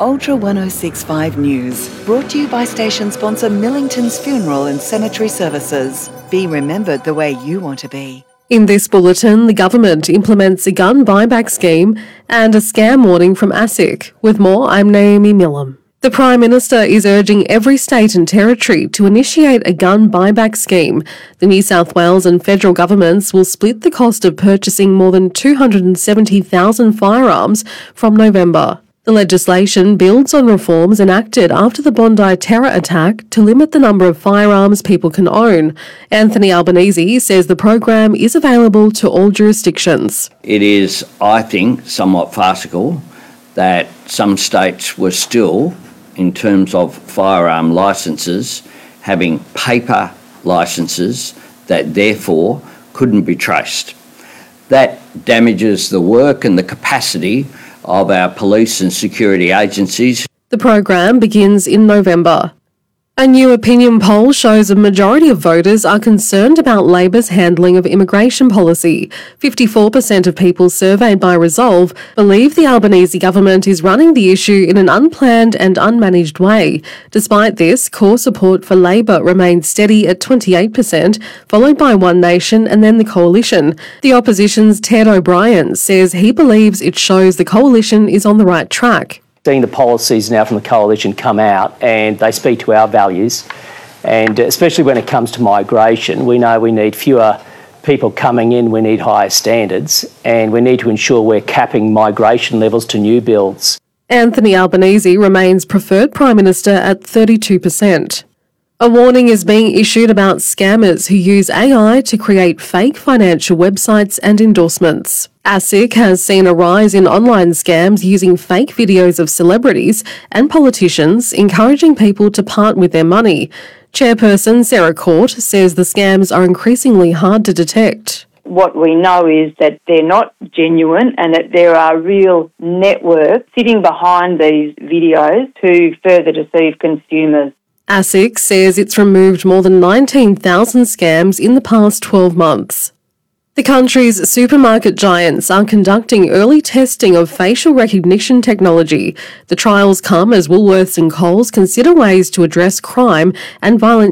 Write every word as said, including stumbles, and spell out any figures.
Ultra one oh six point five News, brought to you by station sponsor Millington's Funeral and Cemetery Services. Be remembered the way you want to be. In this bulletin, the government implements a gun buyback scheme and a scam warning from ASIC. With more, I'm Naomi Millam. The Prime Minister is urging every state and territory to initiate a gun buyback scheme. The New South Wales and federal governments will split the cost of purchasing more than two hundred seventy thousand firearms from November. The legislation builds on reforms enacted after the Bondi terror attack to limit the number of firearms people can own. Anthony Albanese says the program is available to all jurisdictions. It is, I think, somewhat farcical that some states were still, in terms of firearm licences, having paper licences that therefore couldn't be traced. That damages the work and the capacity of our police and security agencies. The program begins in November. A new opinion poll shows a majority of voters are concerned about Labor's handling of immigration policy. fifty-four percent of people surveyed by Resolve believe the Albanese government is running the issue in an unplanned and unmanaged way. Despite this, core support for Labor remains steady at twenty-eight percent, followed by One Nation and then the Coalition. The opposition's Ted O'Brien says he believes it shows the Coalition is on the right track. Seeing the policies now from the Coalition come out and they speak to our values, and especially when it comes to migration, we know we need fewer people coming in, we need higher standards, and we need to ensure we're capping migration levels to new builds. Anthony Albanese remains preferred Prime Minister at thirty-two percent. A warning is being issued about scammers who use A I to create fake financial websites and endorsements. ASIC has seen a rise in online scams using fake videos of celebrities and politicians encouraging people to part with their money. Chairperson Sarah Court says the scams are increasingly hard to detect. What we know is that they're not genuine and that there are real networks sitting behind these videos to further deceive consumers. ASIC says it's removed more than nineteen thousand scams in the past twelve months. The country's supermarket giants are conducting early testing of facial recognition technology. The trials come as Woolworths and Coles consider ways to address crime and violent